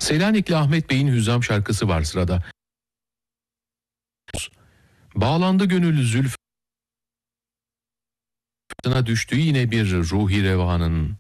Selanikli Ahmet Bey'in Hüzzam şarkısı var sırada. Bağlandı gönül zülfü düştü yine bir ruhi revanın.